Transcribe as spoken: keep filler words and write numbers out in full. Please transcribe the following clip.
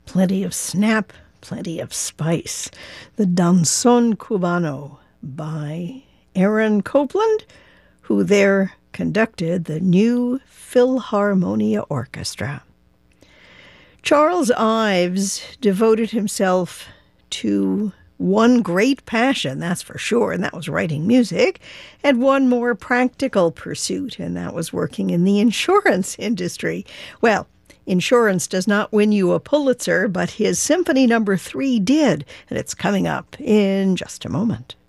Plenty of snap, plenty of spice. The Danzón Cubano by Aaron Copland, who there conducted the New Philharmonia Orchestra. Charles Ives devoted himself to one great passion, that's for sure, and that was writing music, and one more practical pursuit, and that was working in the insurance industry. Well, insurance does not win you a Pulitzer, but his Symphony Number Three did, and it's coming up in just a moment.